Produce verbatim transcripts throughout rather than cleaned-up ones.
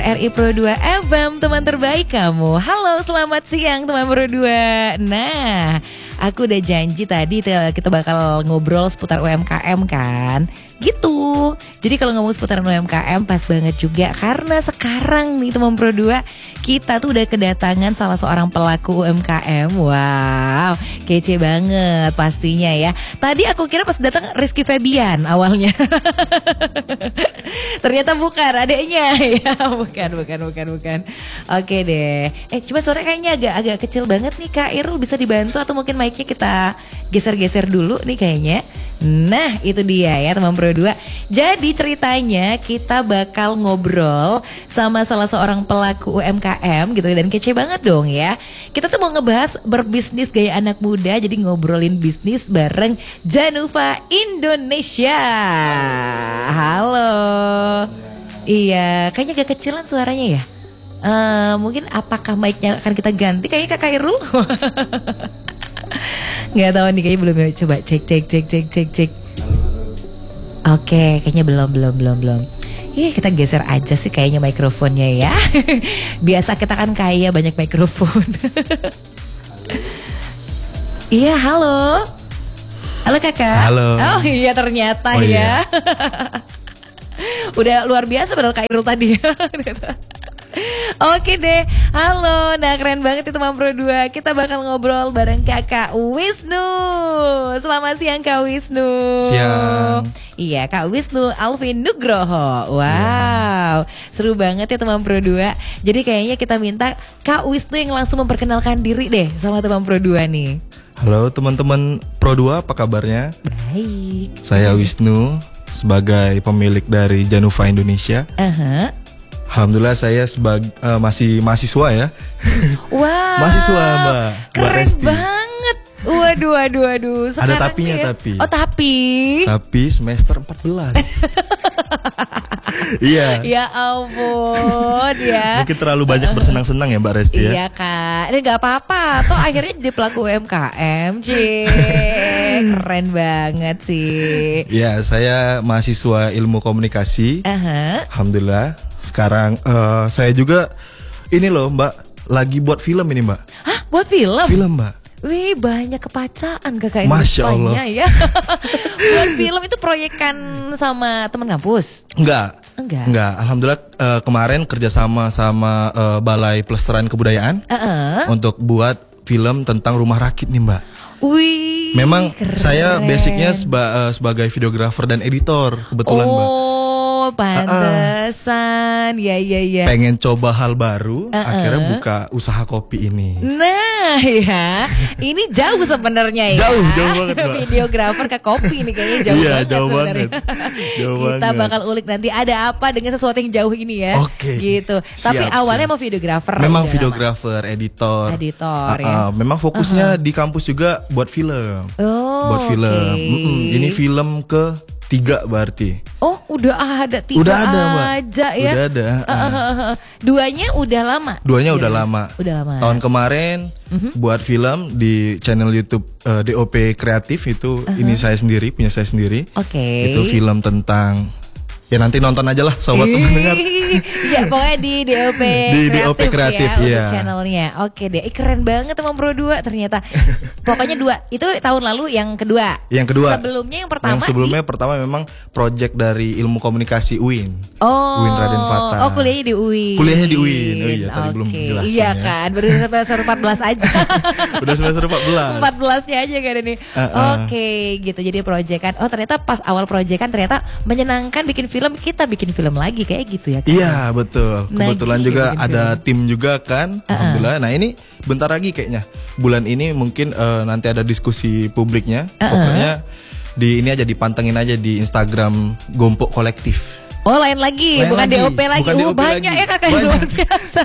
R I Pro dua F M, teman terbaik kamu. Halo, selamat siang teman Pro dua. Nah, aku udah janji tadi kita bakal ngobrol seputar U M K M kan, gitu. Jadi kalau ngomong seputar U M K M pas banget juga, karena sekarang nih teman Pro dua, kita tuh udah kedatangan salah seorang pelaku U M K M. Wow, kece banget pastinya ya. Tadi aku kira pas datang Rizky Febian awalnya. Ternyata bukan adeknya ya, bukan, bukan, bukan, bukan. Oke deh. Eh, coba suara kayaknya agak agak kecil banget nih Kak Irul, bisa dibantu atau mungkin mic-nya kita geser-geser dulu nih kayaknya. Nah, itu dia ya teman Pro dua. Jadi ceritanya kita bakal ngobrol sama salah seorang pelaku U M K M gitu, dan kece banget dong ya. Kita tuh mau ngebahas berbisnis gaya anak muda, jadi ngobrolin bisnis bareng Januva Indonesia. Halo. Iya, kayaknya agak kecilan suaranya ya. Uh, mungkin apakah mic-nya akan kita ganti? Kayaknya Kakak Irul. Nggak tahu nih, kayaknya belum ya. Coba cek cek cek cek cek cek. Oke, kayaknya belum belum belum belum. Iya, kita geser aja sih kayaknya mikrofonnya ya. Biasa kita kan kaya banyak mikrofon. Iya, halo. Halo Kakak. Halo. Oh iya ternyata oh, ya. Iya. Udah luar biasa padahal Kak Irul tadi. Oke deh, halo, nah keren banget itu Mam Pro dua. Kita bakal ngobrol bareng Kakak Wisnu. Selamat siang Kak Wisnu. Siang. Iya, Kak Wisnu Alvin Nugroho. Wow, yeah. Seru banget ya teman Pro dua. Jadi kayaknya kita minta Kak Wisnu yang langsung memperkenalkan diri deh sama teman Pro dua nih. Halo teman-teman Pro dua, apa kabarnya? Baik. Saya Wisnu, sebagai pemilik dari Januva Indonesia. Uh-huh. Alhamdulillah saya sebagai uh, masih mahasiswa ya. Wow. Mahasiswa Mbak. Keren Mbak Resti. banget. Waduh, waduh, waduh. Ada tapinya ya. tapi. Oh tapi. Tapi semester empat belas. Iya. Ya ampun ya. Mungkin terlalu banyak bersenang-senang ya Mbak Resti ya. Iya Kak. Ini gak apa-apa. Toh akhirnya jadi pelaku U M K M. Cik. Keren banget sih. Iya, saya mahasiswa ilmu komunikasi. Uh-huh. Alhamdulillah. Sekarang uh, saya juga ini loh Mbak, lagi buat film ini Mbak. Hah? Buat film? Film Mbak. Wih, banyak kepacaan Kakak ini. Masya Allah ya. Buat film itu proyekan sama teman kampus? Enggak. Enggak. Enggak. Alhamdulillah uh, kemarin kerjasama sama uh, Balai Pelestarian Kebudayaan uh-uh. untuk buat film tentang rumah rakit nih Mbak. Wih. Memang keren. saya basicnya seba, uh, sebagai videografer dan editor kebetulan oh, Mbak. Oh, pantesan. Uh-uh. Ya, ya, ya. Pengen coba hal baru, uh-uh. akhirnya buka usaha kopi ini. Nah, ya. Ini jauh sebenarnya ya. Jauh, jauh banget, Mbak. Videografer ke kopi nih kayaknya jauh iya, banget. Jauh banget. Jauh Kita banget. bakal ulik nanti ada apa dengan sesuatu yang jauh ini ya. Oke. Gitu. Siap, Tapi awalnya siap. mau videografer. Memang videografer, editor. Editor uh-uh. ya. Memang fokusnya uh-huh. di kampus juga buat film. Oh, buat film. Okay. Ini film ke tiga berarti. Oh, udah ada tiga udah ada, Mbak. aja ya. Udah ada. Uh, uh, uh, uh. Duanya udah lama. Duanya yes. udah lama. Udah lama. Tahun kemarin uh-huh. buat film di channel YouTube uh, D O P Kreatif itu uh-huh. ini saya sendiri, punya saya sendiri. Oke. Okay. Itu film tentang, ya nanti nonton aja lah sobat pendengar. Ya pokoknya di D O P di Kreatif, D O P Kreatif ya, ya. untuk channelnya. Oke deh, eh, keren banget teman Pro dua ternyata. Pokoknya dua, itu tahun lalu yang kedua. Yang kedua. Sebelumnya yang pertama. Yang sebelumnya di... pertama memang project dari ilmu komunikasi U I N. Oh. U I N Raden Fatah. Oh, kuliahnya di U I N. Kuliahnya di U I N. Oh iya, tadi okay. belum jelasin. Iya ya. kan, baru semester empat belas aja. Udah semester empat belas. empat belasnya aja kan ini. Uh, uh. Oke, okay, gitu. Jadi project kan. Oh, ternyata pas awal project kan ternyata menyenangkan bikin film, kita bikin film lagi kayak gitu ya kan? Iya, betul. Kebetulan Nagi juga ada film. tim juga kan. Uh-uh. Alhamdulillah. Nah, ini bentar lagi kayaknya. Bulan ini mungkin uh, nanti ada diskusi publiknya. Uh-uh. Pokoknya di ini aja dipantengin aja di Instagram Gompok Kolektif. Oh, lain lagi, lain bukan lagi. D O P lagi. Bukan Uh, D O P banyak lagi. ya kakak yang luar biasa.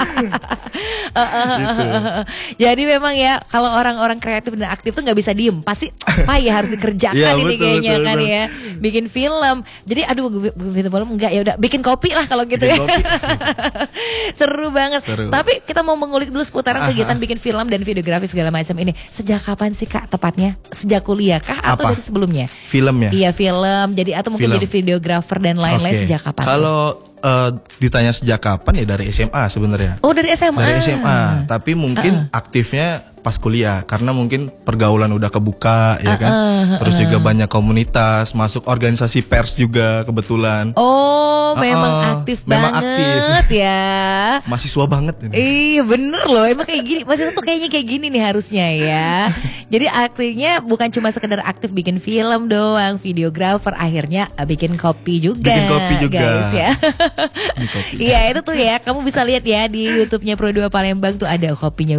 uh, uh, uh, Gitu. uh, uh. Jadi memang ya kalau orang-orang kreatif dan aktif tuh nggak bisa diem, pasti apa ya harus dikerjakan ya, ini betul, kayaknya betul, kan betul. ya. Bikin film. Jadi aduh bikin film enggak, ya udah bikin kopi lah kalau gitu Bikin ya. kopi. Seru banget. Seru. Tapi kita mau mengulik dulu seputaran Aha. kegiatan bikin film dan videografi segala macam ini. Sejak kapan sih Kak tepatnya? Sejak kuliah kah atau Apa? dari sebelumnya? Film ya? Iya film. Jadi atau mungkin Film. jadi videografer dan lain-lain Oke. sejak kapan? Kalau uh, ditanya sejak kapan ya dari S M A sebenarnya. Oh dari S M A. Dari S M A, tapi mungkin uh-uh. aktifnya pas kuliah karena mungkin pergaulan udah kebuka ya kan. Uh-uh. Terus juga banyak komunitas, masuk organisasi pers juga kebetulan. Oh, uh-uh. memang aktif memang banget aktif. ya. Mahasiswa banget ini. Iya bener loh, emang kayak gini. Mahasiswa tuh kayaknya kayak gini nih harusnya ya. Jadi aktifnya bukan cuma sekedar aktif bikin film doang, videografer, akhirnya bikin kopi juga. Bikin kopi juga. Guys ya. Iya itu tuh ya, kamu bisa lihat ya di YouTube-nya Pro dua Palembang tuh ada kopinya.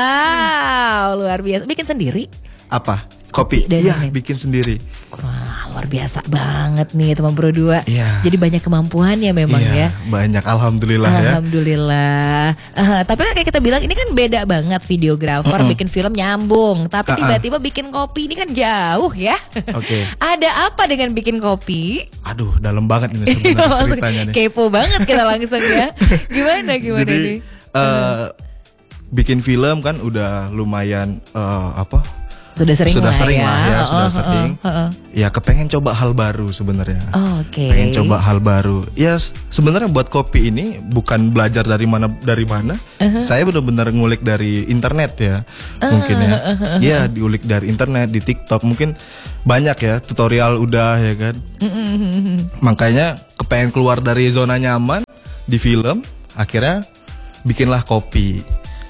Wow, luar biasa. Bikin sendiri? Apa? Kopi? Iya, bikin sendiri. Wah, luar biasa banget nih teman Pro dua. Iya. Jadi banyak kemampuannya memang iya, ya. Banyak, alhamdulillah, alhamdulillah ya. Alhamdulillah. Uh, tapi kan kayak kita bilang ini kan beda banget, videografer mm-mm. bikin film nyambung, tapi uh-uh. tiba-tiba bikin kopi ini kan jauh ya. Oke. Okay. Ada apa dengan bikin kopi? Aduh, dalam banget ini sebenarnya ceritanya nih. Kepo banget kita langsung ya. Gimana gimana Jadi, nih? Uh, bikin film kan udah lumayan uh, apa? Sudah sering sudah lah sering ya, lah ya, oh, sudah oh, sering. Oh, oh, oh. Ya kepengen coba hal baru sebenarnya. Oh, Oke. Okay. Pengen coba hal baru. Ya sebenarnya buat kopi ini bukan belajar dari mana dari mana. Uh-huh. Saya benar-benar ngulik dari internet ya, uh-huh. mungkin ya. Uh-huh. Ya diulik dari internet, di TikTok mungkin banyak ya tutorial udah ya kan. Uh-huh. Makanya kepengen keluar dari zona nyaman di film, akhirnya bikinlah kopi.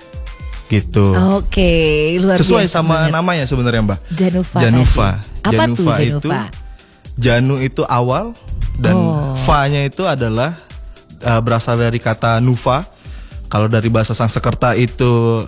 Gitu. Oke, luar sesuai biasa sama banget. Namanya sebenarnya Mbak. Januva. Januva. Apa Januva tuh Januva? Itu, Janu itu awal dan oh. Va-nya itu adalah uh, berasal dari kata nuva. Kalau dari bahasa Sanskerta itu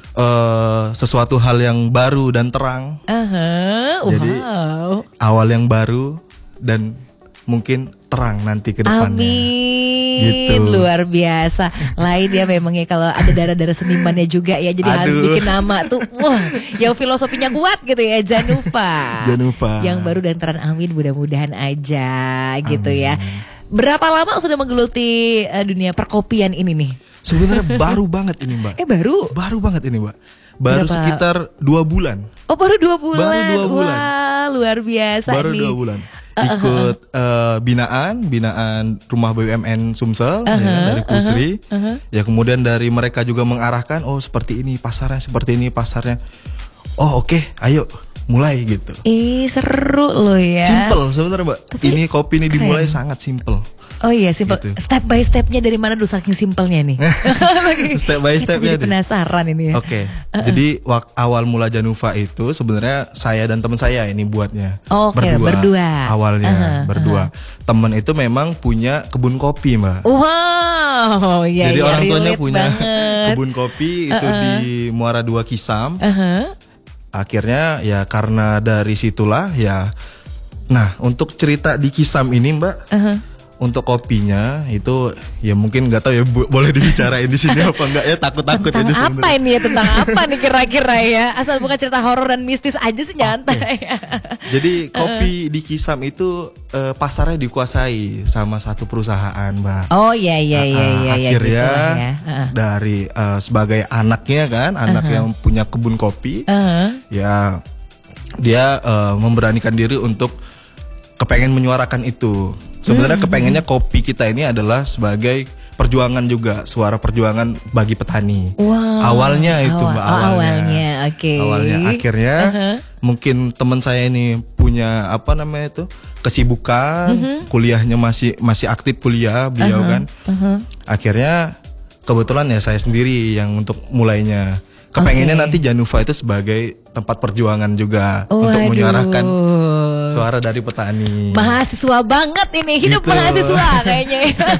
uh, sesuatu hal yang baru dan terang. Uh-huh. Jadi wow. awal yang baru dan mungkin terang nanti ke depannya. Amin. Gitu. Luar biasa. Lain ya memang ya kalau ada darah-darah senimannya juga ya. Jadi Aduh. harus bikin nama tuh. Wah, yang filosofinya kuat gitu ya. Januva. Januva. Yang baru dan terang, amin, mudah-mudahan aja gitu amin. Ya. Berapa lama sudah menggeluti uh, dunia perkopian ini nih? Sebenarnya baru banget ini Mbak. Eh baru? Baru banget ini Mbak. Baru Berapa? Sekitar dua bulan. Oh baru dua bulan. Baru dua bulan. Wah luar biasa baru nih. Baru dua bulan. Ikut uh, binaan, binaan rumah B U M N Sumsel uh-huh, ya, dari Pusri. Uh-huh, uh-huh. Ya kemudian dari mereka juga mengarahkan, oh seperti ini pasarnya, seperti ini pasarnya. Oh oke, okay, ayo mulai gitu. Ih seru loh ya. Simple sebenarnya Mbak. Tapi ini kopi ini keren. dimulai sangat simple. Oh iya simple. Gitu. Step by stepnya dari mana dulu saking simpelnya nih. Step by stepnya. Jadi penasaran ini ya. Oke. Okay. Uh-uh. Jadi wak- awal mula Januva itu sebenarnya saya dan teman saya ini buatnya. Oh, Oke okay. berdua, berdua. Awalnya uh-huh. berdua. Uh-huh. Teman itu memang punya kebun kopi Mbak. Wow. Iya, Jadi ya, orang tuanya punya banget. kebun kopi itu uh-uh. di Muara Dua Kisam. Uh-huh. Akhirnya ya karena dari situlah ya. Nah untuk cerita di Kisam ini Mbak. Uh-huh. Untuk kopinya itu ya mungkin nggak tahu ya bu, boleh dibicarain di sini apa enggak ya takut-takut tentang ini apa sebenernya. Ini ya tentang apa nih kira-kira ya asal bukan cerita horor dan mistis aja sih nyantai. Okay. Jadi kopi di Kisam itu uh, pasarnya dikuasai sama satu perusahaan Mbak. Oh iya iya iya uh, iya. Akhirnya gitu ya. uh-uh. dari uh, sebagai anaknya kan anak uh-huh. yang punya kebun kopi uh-huh. ya dia uh, memberanikan diri untuk kepengen menyuarakan itu. Sebenarnya hmm. kepengennya kopi kita ini adalah sebagai perjuangan juga, suara perjuangan bagi petani. Wow. Awalnya itu Awal, Mbak, awalnya. awalnya. Awalnya, oke. Okay. Awalnya, akhirnya uh-huh. mungkin teman saya ini punya apa namanya itu kesibukan, uh-huh. kuliahnya masih masih aktif kuliah beliau uh-huh. kan. Uh-huh. Akhirnya kebetulan ya saya sendiri yang untuk mulainya. Kepengennya okay. nanti Januva itu sebagai tempat perjuangan juga Waduh. Untuk menyuarakan suara dari petani. Mahasiswa banget ini, hidup gitu. Mahasiswa kayaknya.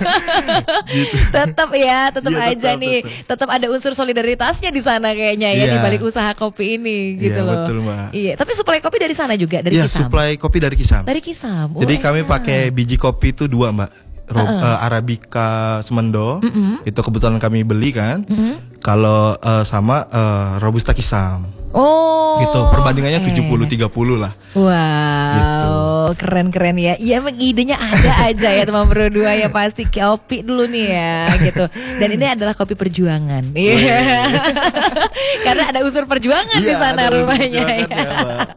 Gitu. Tetap ya, tetap ya, aja tetap, nih, tetap. tetap ada unsur solidaritasnya di sana kayaknya ya, ya di balik usaha kopi ini gitu ya, loh. Betul, Mbak. Iya, tapi suplai kopi dari sana juga dari ya, Kisam. Suplai kopi dari Kisam. Dari Kisam. Jadi oh, kami ya. pakai biji kopi itu dua Mbak. Rob, uh-uh. uh, Arabica Semendo mm-hmm. itu kebetulan kami beli kan. Mm-hmm. Kalau uh, sama uh, Robusta Kisam. Oh. Gitu. Perbandingannya okay. tujuh puluh tiga puluh lah. Wow, keren-keren gitu. ya. Iya, emang idenya ada aja ya teman berdua ya, pasti kopi dulu nih ya gitu. Dan ini adalah kopi perjuangan. Iya. Yeah. Karena ada unsur perjuangan yeah, di sana rumahnya ya. ya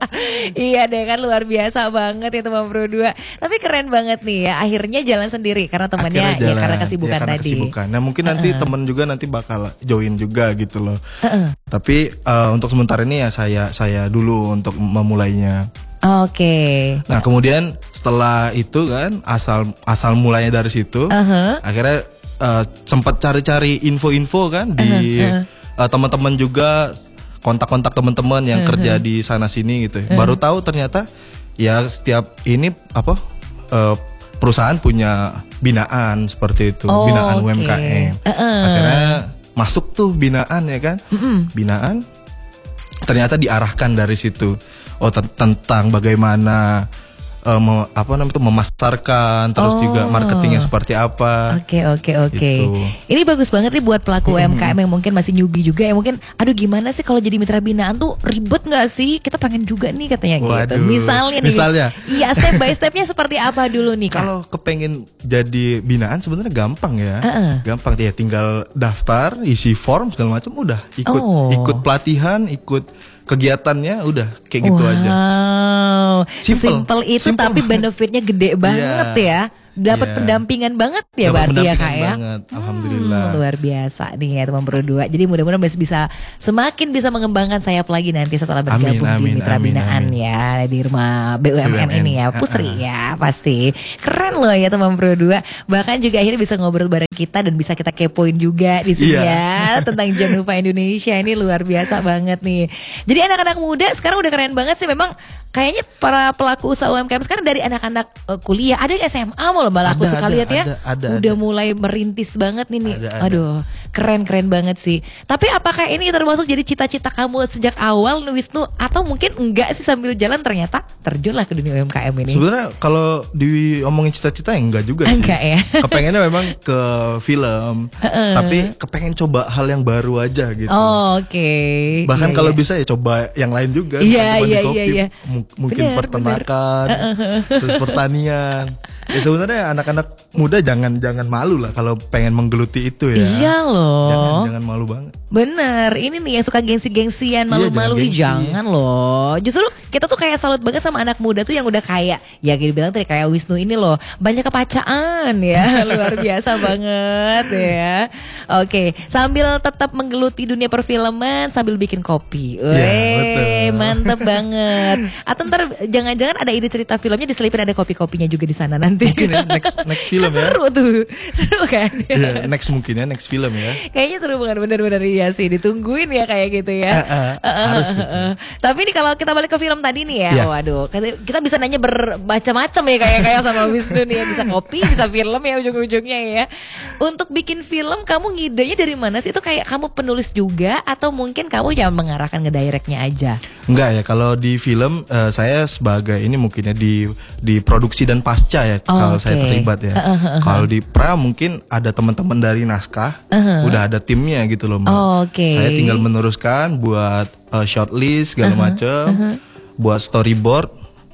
Iya deh kan, luar biasa banget ya teman berdua. Tapi keren banget nih ya, akhirnya jalan sendiri karena temannya ya karena kesibukan ya, karena tadi. Kesibukan. Nah, mungkin nanti uh-uh. teman juga nanti bakal join juga gitu loh. Uh-uh. Tapi uh, untuk sementara ini ya saya saya dulu untuk memulainya. Oke. Okay. Nah, kemudian setelah itu kan asal asal mulainya dari situ, uh-huh. akhirnya uh, sempat cari-cari info-info kan di uh-huh. uh, teman-teman juga, kontak-kontak teman-teman yang uh-huh. kerja di sana sini gitu. Uh-huh. Baru tahu ternyata ya setiap ini apa uh, perusahaan punya binaan seperti itu, oh, binaan okay. U M K M. Uh-uh. Akhirnya masuk tuh binaan ya kan, uh-uh. binaan. Ternyata diarahkan dari situ. Oh, t- tentang bagaimana uh, me, apa namanya itu memasarkan, terus oh. juga marketingnya seperti apa. Oke okay, oke okay, oke. Okay. Gitu. Ini bagus banget nih buat pelaku U M K M yang mungkin masih newbie juga ya, mungkin aduh gimana sih kalau jadi mitra binaan tuh ribet nggak sih? Kita pengen juga nih katanya. Waduh. Gitu. Misalnya nih. Misalnya. Iya, step by stepnya seperti apa dulu nih Kak? Kalau kepengen jadi binaan sebenarnya gampang ya. Uh-uh. Gampang ya, tinggal daftar, isi form segala macam, udah ikut oh. ikut pelatihan, ikut kegiatannya, udah kayak gitu wow. aja. Wow, simple itu Simple. Tapi benefitnya gede banget yeah. ya. Dapat yeah. pendampingan banget ya berarti ya Kak ya. Banget. Alhamdulillah. Hmm, luar biasa nih ya teman berdua. Jadi mudah-mudahan bisa semakin bisa mengembangkan sayap lagi nanti setelah bergabung amin, amin, di Mitra amin, Binaan amin. ya di rumah B U M N, B U M N ini ya, Pusri uh-uh. ya pasti. Keren loh ya teman berdua. Bahkan juga akhirnya bisa ngobrol bareng kita dan bisa kita kepoin juga di sini yeah. ya tentang Januva Indonesia. Ini luar biasa banget nih. Jadi anak-anak muda sekarang udah keren banget sih memang. Kayaknya para pelaku usaha U M K M sekarang dari anak-anak uh, kuliah, ada yang S M A malah malah aku suka lihat ya, ada, ada, udah ada. mulai merintis banget nih nih. Ada, ada. Aduh, keren-keren banget sih. Tapi apakah ini termasuk jadi cita-cita kamu sejak awal Wisnu, atau mungkin enggak sih sambil jalan ternyata terjunlah ke dunia U M K M ini? Sebenarnya kalau diomongin cita-cita ya enggak juga sih. Enggak ya. Kepengennya memang ke film, tapi kepengen coba hal yang baru aja gitu. Oh, oke. Okay. Bahkan iya, kalau iya. bisa ya coba yang lain juga. Iya iya iya iya. Mungkin bener, peternakan, bener. terus pertanian. Ya sebenarnya anak-anak muda jangan jangan malu lah kalau pengen menggeluti itu ya. Iya loh. Jangan jangan malu banget. Bener, ini nih yang suka gengsi-gengsian, malu-malu, iya, jangan, jangan loh. Justru kita tuh kayak salut banget sama anak muda tuh yang udah kayak, ya gitu bilang tadi kayak Wisnu ini loh, banyak kepacaan ya, luar biasa banget ya. Oke, sambil tetap menggeluti dunia perfilman sambil bikin kopi. Weh, ya, mantep banget. Atau ntar jangan-jangan ada ide cerita filmnya diselipin ada kopi-kopinya juga di sana nanti. Mungkin ya next next film kan ya. Seru tuh, seru kan? Iya, next mungkin ya next film ya. Kayaknya seru banget, bener-bener iya sih, ditungguin ya kayak gitu ya. Uh, uh, uh, harus. Uh, uh, uh. Tapi ini kalau kita balik ke film tadi nih ya, yeah. waduh, kita bisa nanya bermacam-macam ya kayak kayak sama Wisnu nih ya, bisa kopi, bisa film ya ujung-ujungnya ya. Untuk bikin film kamu ngidenya dari mana sih? Itu kayak kamu penulis juga atau mungkin kamu yang mengarahkan ke directnya aja? Enggak ya, kalau di film uh, saya sebagai ini mungkinnya di di produksi dan pasca ya. Oh, kalau okay. saya terlibat ya. Uh, uh, uh, uh. Kalau di pra mungkin ada teman-teman dari naskah, uh, uh. udah ada timnya gitu loh Mbak. Oh, okay. Saya tinggal meneruskan buat uh, shortlist segala uh, uh, macam, uh, uh. buat storyboard,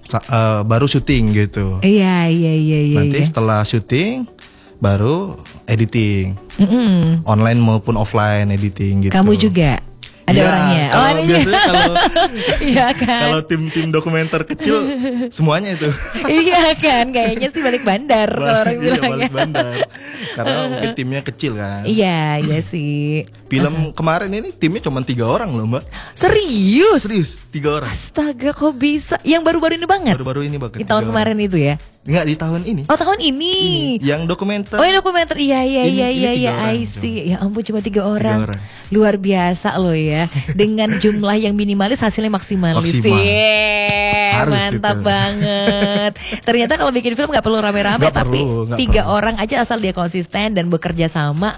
uh, baru syuting gitu. Iya iya iya iya. Nanti iya. setelah syuting baru editing, mm-mm. online maupun offline editing gitu. Kamu juga? Ada ya, orangnya. Oh, kalau biasanya kalau iya kan. Kalau tim-tim dokumenter kecil semuanya itu. Iya kan, kayaknya sih balik bandar ba- kalau orang iya, bilangnya. Balik bandar. Karena mungkin timnya kecil kan. Iya, iya sih. Film uh-huh. kemarin ini timnya cuma tiga orang loh Mbak. Serius? Serius, tiga orang. Astaga, kok bisa? Yang baru-baru ini banget? Baru-baru ini banget. Di tahun kemarin itu ya? Enggak, di tahun ini. Oh, tahun ini. ini yang dokumenter. Oh, yang dokumenter. Iya, iya, ini, iya, iya, iya, I see. Ya ampun, cuma tiga orang. Tiga orang. Luar biasa loh ya. Dengan jumlah yang minimalis hasilnya maksimalis. Maksimal. Yeah, mantap itu. banget. Ternyata kalau bikin film nggak perlu rame-rame, gak tapi perlu, tiga perlu. orang aja asal dia konsisten dan bekerja sama.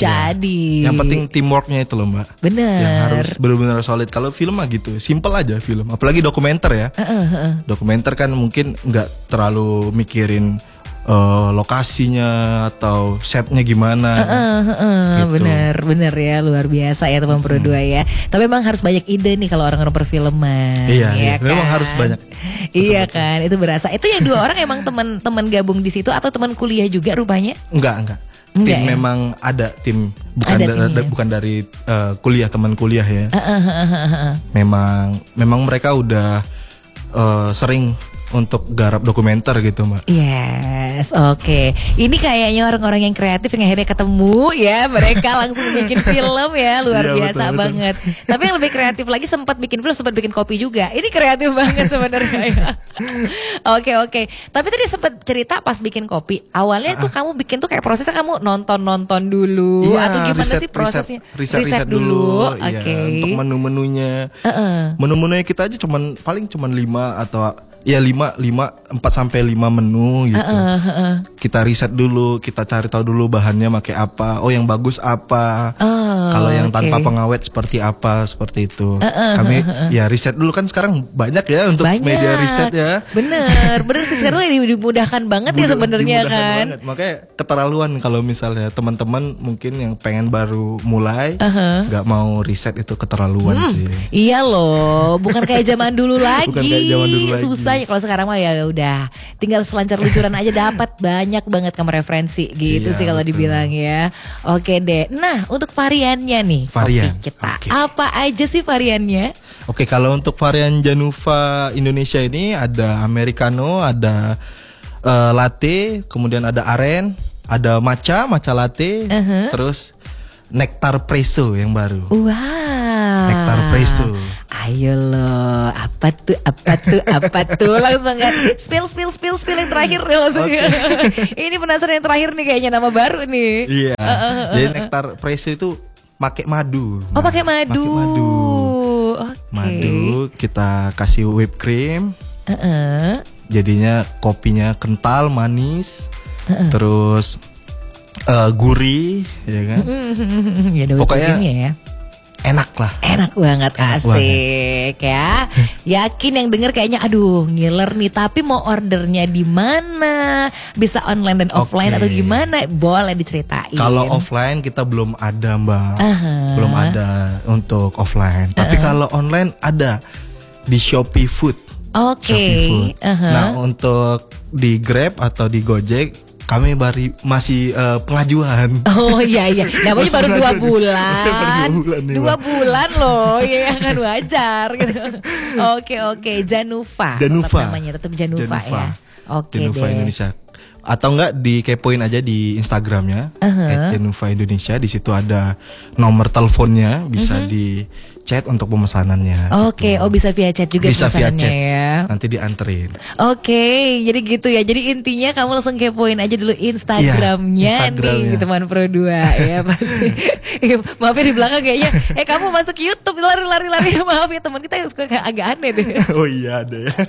Jadi ya, yang penting teamworknya itu loh Mbak. Bener. Yang harus benar-benar solid. Kalau film mah gitu, simple aja film. Apalagi dokumenter ya. Uh, uh, uh. Dokumenter kan mungkin nggak terlalu mikirin uh, lokasinya atau setnya gimana. Uh, uh, uh, gitu. Bener bener ya, luar biasa ya teman Pro dua ya. Tapi memang harus banyak ide nih kalau orang-orang perfilman. Iya, ya iya. Kan? Memang harus banyak. Iya kan, itu berasa. Itu yang dua orang emang teman-teman gabung di situ atau teman kuliah juga rupanya? Enggak enggak. Enggak tim ya? Memang ada tim bukan ada da, da, bukan dari uh, kuliah teman kuliah ya. Uh, uh, uh, uh, uh. Memang memang mereka udah uh, sering untuk garap dokumenter gitu Mbak. Yes, oke. Okay. Ini kayaknya orang-orang yang kreatif yang akhirnya ketemu ya, mereka langsung bikin film ya, luar iya, biasa betul, banget. Betul. Tapi yang lebih kreatif lagi sempat bikin film, sempat bikin kopi juga. Ini kreatif banget sebenarnya ya. Oke oke. Tapi tadi sempat cerita pas bikin kopi, awalnya tuh kamu bikin tuh kayak prosesnya kamu nonton-nonton dulu iya, atau gimana riset, sih prosesnya? Riset, riset, riset dulu. dulu. Oke. Okay. Iya, untuk menu-menunya. Uh-uh. Menu-menunya kita aja cuman paling cuman lima atau ya lima lima empat sampai lima menu gitu. Uh, uh, uh. Kita riset dulu, kita cari tahu dulu bahannya pakai apa. Oh, yang bagus apa. Oh, kalau yang okay. tanpa pengawet seperti apa, seperti itu. Uh, uh, Kami uh, uh, uh. ya riset dulu, kan sekarang banyak ya untuk banyak. Media riset ya. Bener, bener sih sekarang dimudahkan banget Mudah, ya sebenarnya kan. Banget. Makanya keterlaluan kalau misalnya teman-teman mungkin yang pengen baru mulai nggak uh-huh. mau riset, itu keterlaluan hmm, sih. Iya loh, bukan kayak zaman dulu lagi. Bukan kayak zaman dulu lagi. Susah. Kalau sekarang mah ya udah tinggal selancar luncuran aja dapat banyak banget kamu referensi gitu iya, sih kalau dibilang ya. Oke deh. Nah, untuk variannya nih varian kopi kita okay. apa aja sih variannya? Oke, kalau untuk varian Januva Indonesia ini ada americano, ada uh, latte, kemudian ada aren, ada matcha, matcha latte, uh-huh. terus nektar presso yang baru. Wow. Nektar presso. Ayo lo, apa tuh, apa tuh, apa tuh, langsung kan spill, spill, spill, spill yang terakhir langsung. Okay. Ini penasaran yang terakhir nih kayaknya nama baru nih. Iya. Uh, uh, uh, Jadi nektar presso itu pakai madu. Oh, pakai madu. Pakai madu. Oke. Okay. Madu kita kasih whipped cream. Uh -uh. Jadinya kopinya kental, manis, uh -uh. terus uh, gurih, ya kan? Ya, pokoknya ya. Enak lah. Enak banget, Enak asik banget. Ya. Yakin yang denger kayaknya aduh ngiler nih, tapi mau ordernya di mana? Bisa online dan offline okay. atau gimana? Boleh diceritain. Kalau offline kita belum ada, Mbak. Uh-huh. Belum ada untuk offline. Uh-huh. Tapi kalau online ada di Shopee Food. Oke. Okay. Uh-huh. Nah, untuk di Grab atau di Gojek kami baru masih uh, pengajuan. Oh iya iya, namanya baru dua bulan. dua bulan, nih, dua bulan loh, ya kan wajar gitu. Oke oke, Januva. Januva. Tetap namanya tetap Januva, Januva. Ya. Oke Januva deh. Indonesia. Atau enggak dikepoin aja di Instagramnya uh-huh. Januva Indonesia. Di situ ada nomor teleponnya, bisa uh-huh. di chat untuk pemesanannya. Oke, okay. gitu. Oh bisa via chat juga bisa pemesanannya via chat. Ya. Nanti dianterin. Oke, okay, jadi gitu ya. Jadi intinya kamu langsung kepoin aja dulu Instagramnya, ya, Instagramnya. nih teman Pro dua ya pasti. Maaf ya di belakang kayaknya. Eh kamu masuk YouTube lari-lari-lari. Maaf ya teman kita suka agak aneh deh. Oh iya ada ya.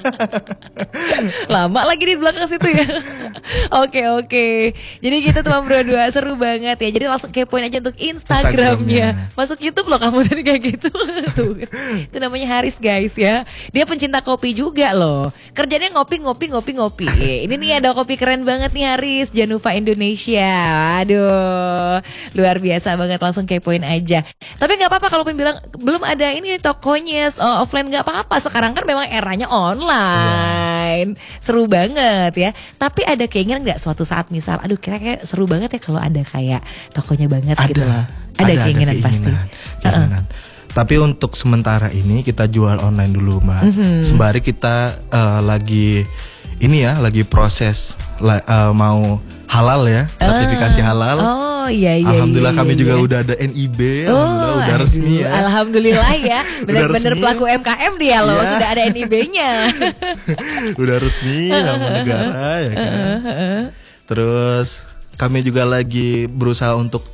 Lama lagi di belakang situ ya. Oke oke. Jadi gitu teman Pro dua, seru banget ya. Jadi langsung kepoin aja untuk Instagramnya. Instagramnya. Masuk YouTube loh kamu tadi kayak gitu. Tuh, itu namanya Haris guys ya. Dia pencinta kopi juga loh. Kerjanya ngopi ngopi ngopi ngopi. Ini nih ada kopi keren banget nih Haris, Januva Indonesia. Aduh, luar biasa banget, langsung kepoin aja. Tapi nggak apa-apa kalau pun bilang belum ada ini tokonya oh, offline, nggak apa-apa. Sekarang kan memang eranya online. Seru banget ya. Tapi ada keinginan nggak suatu saat misal, aduh kira-kira seru banget ya kalau ada kayak tokonya banget ada, gitu loh. Ada, ada keinginan, ada keinginan pasti. Keinginan. Uh-uh. Tapi untuk sementara ini kita jual online dulu Mbak. Mm-hmm. Sembari kita uh, lagi ini ya, lagi proses la, uh, mau halal ya, sertifikasi uh, halal. Oh iya iya. Alhamdulillah iya, kami iya, juga iya. udah ada N I B, oh, alhamdulillah udah aduh, resmi ya. Alhamdulillah ya, benar-benar pelaku M K M dia loh, ya. Sudah ada N I B-nya. Udah resmi sama negara ya kan. Terus kami juga lagi berusaha untuk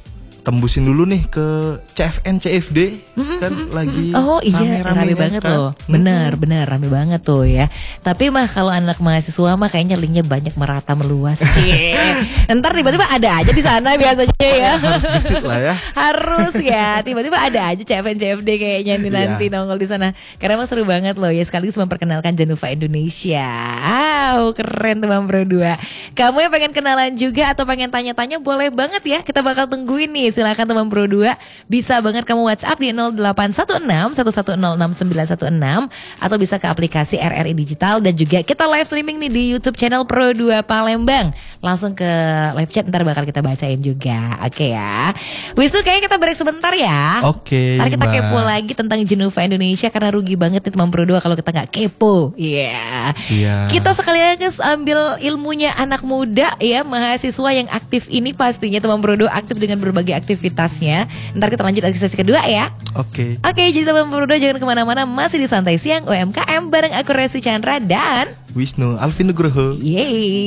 tembusin dulu nih ke C F N C F D mm-hmm. kan lagi oh iya rame banget kan? Loh benar mm-hmm. benar rame banget tuh ya. Tapi mah kalau anak mahasiswa mah kayaknya linknya banyak merata meluas. Ntar tiba-tiba ada aja di sana biasanya ya. Harus visit lah ya. Harus ya, tiba-tiba ada aja C F N C F D kayaknya nih nanti yeah. nongol di sana. Karena emang seru banget loh ya, sekaligus memperkenalkan Januva Indonesia. Wow, keren teman Pro dua. Kamu yang pengen kenalan juga atau pengen tanya-tanya boleh banget ya. Kita bakal tungguin nih. Silakan teman Pro dua, bisa banget kamu WhatsApp di nol delapan satu enam satu satu nol enam sembilan satu enam atau bisa ke aplikasi R R I Digital, dan juga kita live streaming nih di YouTube channel Pro dua Palembang. Langsung ke live chat, ntar bakal kita bacain juga. Oke ya. Wisnu kayaknya kita break sebentar ya. Oke. Ntar kita kepo lagi tentang Januva Indonesia, karena rugi banget nih teman Pro dua kalau kita nggak kepo. Iya. Yeah. Kita sekalian ambil ilmunya anak muda ya, mahasiswa yang aktif ini pastinya teman Pro dua aktif dengan berbagai aktivitasnya. Ntar kita lanjut lagi sesi kedua ya. Oke. Okay. Oke, okay, jadi teman Pro dua jangan kemana-mana, masih di Santai Siang U M K M bareng aku Resti Chandra dan Wisnu Alvin Nugroho. Yeay.